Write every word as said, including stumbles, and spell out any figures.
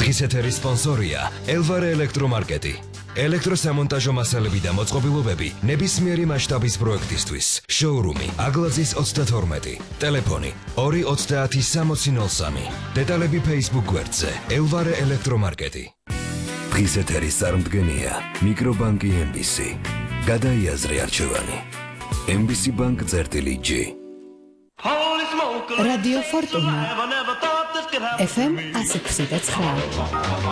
დღის ეთერის სპონსორია ელვარე ელექტრომარკეტი. ელექტროსამონტაჟო მასალები და მოწყობილობები ნებისმიერი მასშტაბის პროექტისთვის. შოურუმი აგლაძის ოცდათორმეტი. ტელეფონი ორი ოცდაათი სამოცი ნოლ სამი. დეტალები Facebook გვერდზე ელვარე ელექტრომარკეტი. დღის ეთერის წარმდგენია მიკრობანკი ემ ბი სი. გადაიაზრე არჩევანი. ემ ბი სი ბანკ წერტილი ჯი. რადიო ფორტუნა ეფ ემ ასი ექვსი და ცხრა.